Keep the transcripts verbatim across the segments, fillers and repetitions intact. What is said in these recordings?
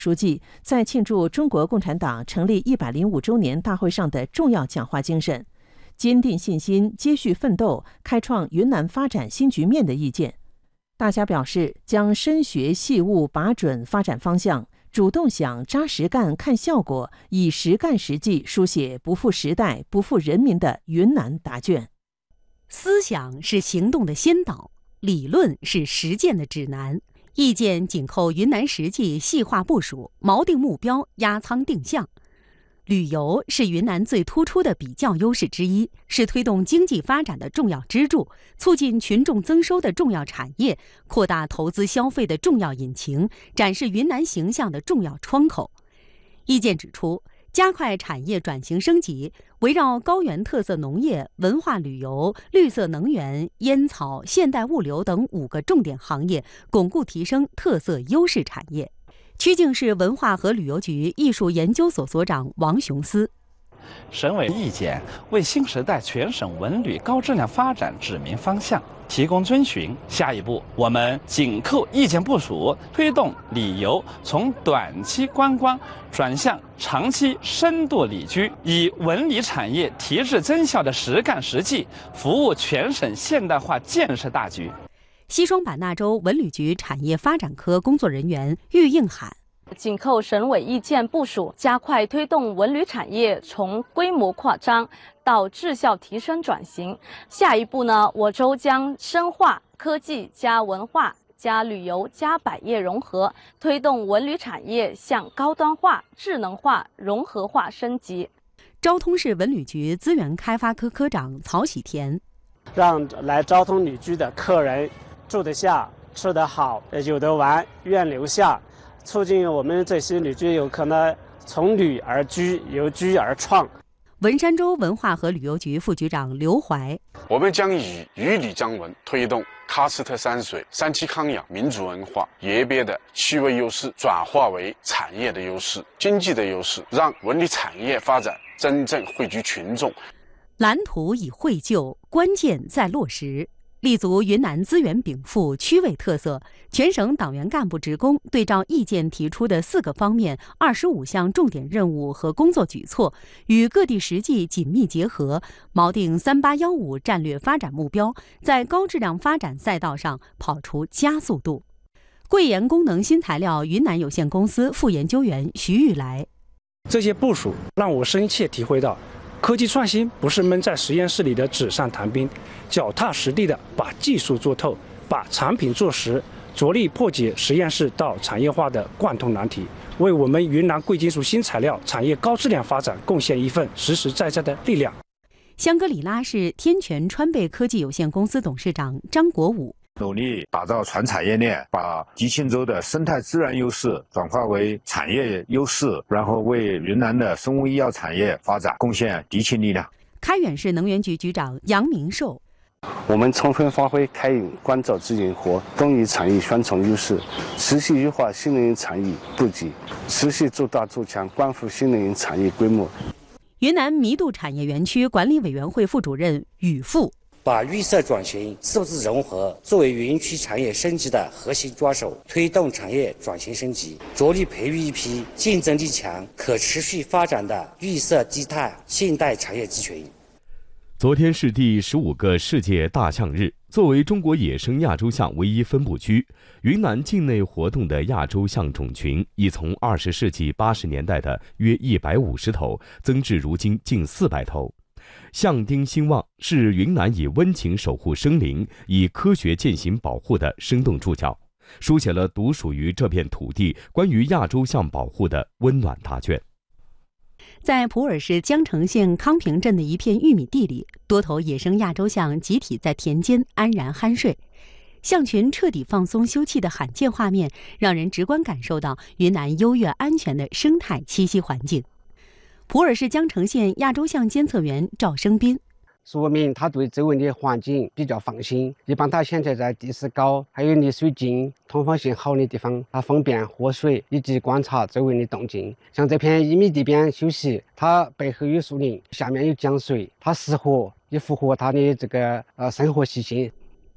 书记在庆祝中国共产党成立一百零五周年大会上的重要讲话精神，坚定信心，接续奋斗，开创云南发展新局面的意见。大家表示将深学细悟，把准发展方向，主动想，扎实干，看效果，以实干实际书写不负时代、不负人民的云南答卷。 思想是行动的先导，理论是实践的指南。意见紧扣云南实际细化部署，锚定目标，压舱定向。旅游是云南最突出的比较优势之一，是推动经济发展的重要支柱，促进群众增收的重要产业，扩大投资消费的重要引擎，展示云南形象的重要窗口。意见指出，加快产业转型升级，围绕高原特色农业、文化旅游、绿色能源、烟草、现代物流等五个重点行业，巩固提升特色优势产业。曲靖市文化和旅游局艺术研究所所长王雄思， 省委意见为新时代全省文旅高质量发展指明方向，提供遵循。下一步，我们紧扣意见部署，推动旅游从短期观光转向长期深度旅居，以文旅产业提质增效的实干实际，服务全省现代化建设大局。 西双版纳州文旅局产业发展科工作人员郁应海， 紧扣省委意见部署，加快推动文旅产业从规模扩张到质效提升转型。下一步呢，我州将深化科技加文化加旅游加百业融合，推动文旅产业向高端化、智能化、融合化升级。 昭通市文旅局资源开发科科长曹喜田， 让来昭通旅居的客人住得下、吃得好、有得玩，愿留下，促进我们这些旅居游客呢从旅而居，由居而创。 文山州文化和旅游局副局长刘怀， 我们将以渔旅疆文推动喀斯特山水、三七康养民族文化、野别的趣味优势转化为产业的优势、经济的优势，让文旅产业发展真正汇聚群众。 蓝图已绘就，关键在落实。立足云南资源禀赋、区位特色，全省党员干部职工对照意见提出的四个方面、二十五项重点任务和工作举措，与各地实际紧密结合，锚定三八幺五战略发展目标，在高质量发展赛道上跑出加速度。贵研功能新材料云南有限公司副研究员徐玉来， 这些部署让我深切体会到，科技创新不是闷在实验室里的纸上谈兵，脚踏实地的把技术做透，把产品做实，着力破解实验室到产业化的贯通难题，为我们云南贵金属新材料产业高质量发展贡献一份实实在在的力量。 香格里拉市天泉川贝科技有限公司董事长张国武， 努力打造全产业链，把迪庆州的生态资源优势转化为产业优势，然后为云南的生物医药产业发展贡献迪庆力量。 开远市能源局局长杨明寿， 我们充分发挥开源关照资源和东移产业双重优势，持续优化新能源产业布局，持续做大做强光伏新能源产业规模。 云南弥渡产业园区管理委员会副主任宇富， 把绿色转型、数字融合作为园区产业升级的核心抓手，推动产业转型升级，着力培育一批竞争力强、可持续发展的绿色低碳现代产业集群。 昨天是第十五个世界大象日。作为中国野生亚洲象唯一分布区，云南境内活动的亚洲象种群已从二十世纪八十年代的约一百五十头增至如今近四百头。象丁兴旺是云南以温情守护生灵、以科学践行保护的生动注脚，书写了独属于这片土地关于亚洲象保护的温暖答卷。 在普洱市江城县康平镇的一片玉米地里，多头野生亚洲象集体在田间安然酣睡。象群彻底放松休憩的罕见画面，让人直观感受到云南优越安全的生态栖息环境。普洱市江城县亚洲象监测员赵生斌， 说明他对周围的环境比较放心，一般他现在在地势高、还有离水近、通风性好的地方，他方便喝水以及观察周围的动静。像这片一米地边休息，它背后有树林，下面有江水，它适合也符合它的这个呃生活习性。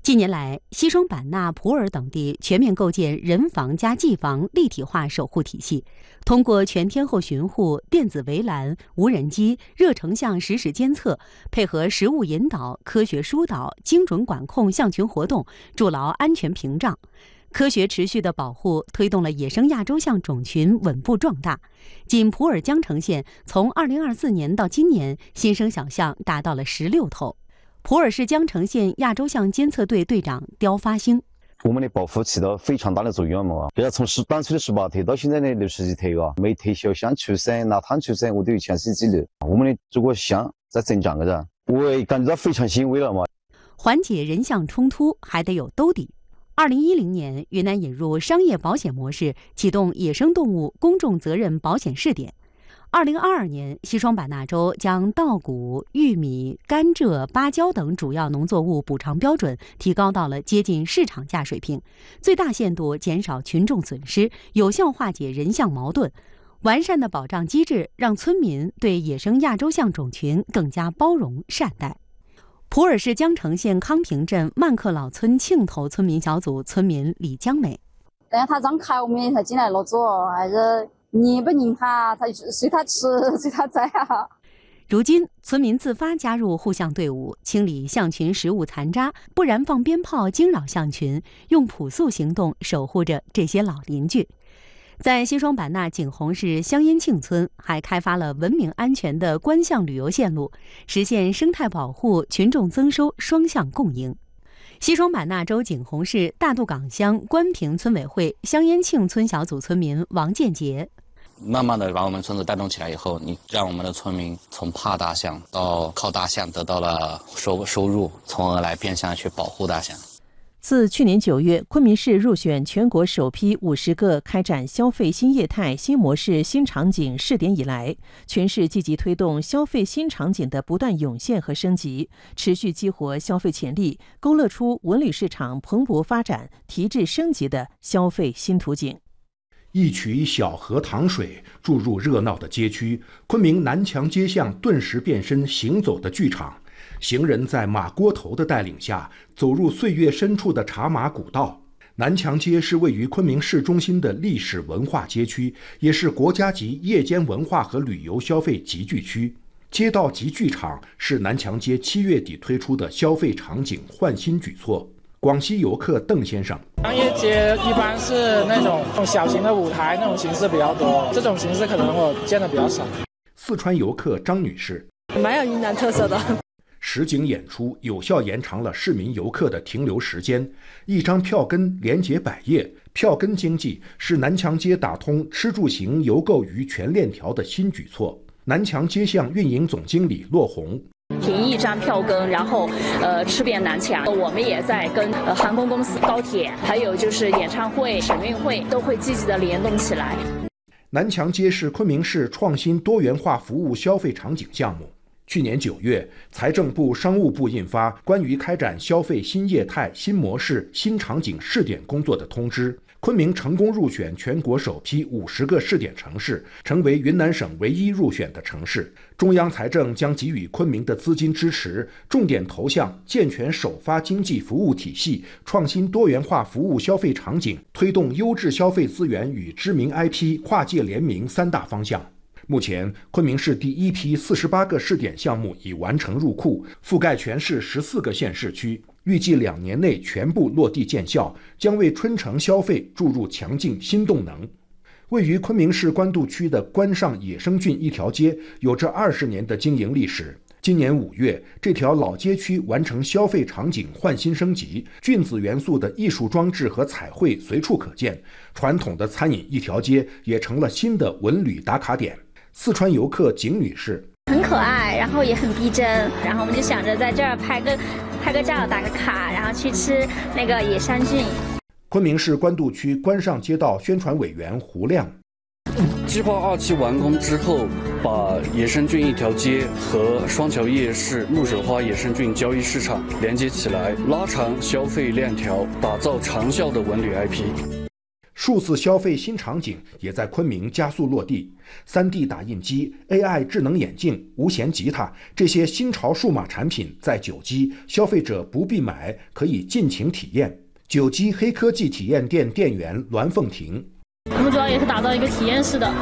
近年来，西双版纳、普洱等地全面构建人防加技防立体化守护体系，通过全天候巡护、电子围栏、无人机、热成像实时监测，配合实物引导、科学疏导、精准管控象群活动，筑牢安全屏障。科学持续的保护推动了野生亚洲象种群稳步壮大。仅普洱江城县，从二零二四年到今年，新生小象达到了十六头。普洱市江城县亚洲象监测队队长刁发兴： 我们的保护起到非常大的作用嘛。比如从十短出的十八头到现在的六十几头啊，每头小象出生、拿汤出生，我都有全市记录。我们的这个象在增长个的，我也感觉到非常欣慰了嘛。 缓解人象冲突还得有兜底。二零一零年，云南引入商业保险模式，启动野生动物公众责任保险试点。二零二二年，西双版纳州将稻谷、玉米、甘蔗、芭蕉等主要农作物补偿标准提高到了接近市场价水平，最大限度减少群众损失，有效化解人象矛盾。完善的保障机制让村民对野生亚洲象种群更加包容善待。普洱市江城县康平镇曼克老村庆头村民小组村民李江美： 等下它让开，我们也才进来落座，还是拧不拧它，它随它吃，随它摘啊。 如今，村民自发加入护象队伍，清理象群食物残渣，不燃放鞭炮惊扰象群，用朴素行动守护着这些老邻居。在西双版纳景洪市香烟庆村，还开发了文明安全的观象旅游线路，实现生态保护、群众增收双向共赢。西双版纳州景洪市大渡岗乡关平村委会香烟庆村小组村民王建杰： 慢慢的把我们村子带动起来以后，你让我们的村民从怕大象到靠大象得到了收收入，从而来变相去保护大象。 自去年九月，昆明市入选全国首批五十个开展消费新业态、新模式、新场景试点以来，全市积极推动消费新场景的不断涌现和升级，持续激活消费潜力，勾勒出文旅市场蓬勃发展、提质升级的消费新图景。 一曲小河淌水注入热闹的街区，昆明南墙街巷顿时变身行走的剧场。行人在马锅头的带领下走入岁月深处的茶马古道。南墙街是位于昆明市中心的历史文化街区，也是国家级夜间文化和旅游消费集聚区。街道及剧场是南墙街七月底推出的消费场景换新举措。广西游客邓先生： 商业街一般是那种小型的舞台，那种形式比较多，这种形式可能我见的比较少。 四川游客张女士： 蛮有云南特色的。 实景演出有效延长了市民游客的停留时间，一张票根连接百业，票根经济是南墙街打通吃住行游购于全链条的新举措。南墙街巷运营总经理骆红： 凭一张票根，然后呃吃遍南墙。我们也在跟呃航空公司、高铁，还有就是演唱会、省运会都会积极的联动起来。 南墙街是昆明市创新多元化服务消费场景项目。去年九月，财政部、商务部印发关于开展消费新业态、新模式、新场景试点工作的通知，昆明成功入选全国首批五十个试点城市，成为云南省唯一入选的城市。中央财政将给予昆明的资金支持，重点投向健全首发经济服务体系、创新多元化服务消费场景、推动优质消费资源与知名 I P 跨界联名三大方向。目前，昆明市第一批四十八个试点项目已完成入库，覆盖全市十四个县市区，预计两年内全部落地见效，将为春城消费注入强劲新动能。位于昆明市官渡区的关上野生郡一条街，有着二十年的经营历史。今年五月，这条老街区完成消费场景换新升级，郡子元素的艺术装置和彩绘随处可见，传统的餐饮一条街也成了新的文旅打卡点。四川游客景女士： 很可爱，然后也很逼真，然后我们就想着在这儿拍个拍个照打个卡，然后去吃那个野山菌。 昆明市官渡区关上街道宣传委员胡亮： 计划二期完工之后，把野生菌一条街和双桥夜市、木水花野生菌交易市场连接起来，拉长消费链条，打造长效的文旅 I P。 数字消费新场景也在昆明加速落地， 三 D 打印机、A I 智能眼镜、无弦吉他这些新潮数码产品在九基，消费者不必买，可以尽情体验。九基黑科技体验店店员栾凤婷。 我们主要也是打造一个体验式的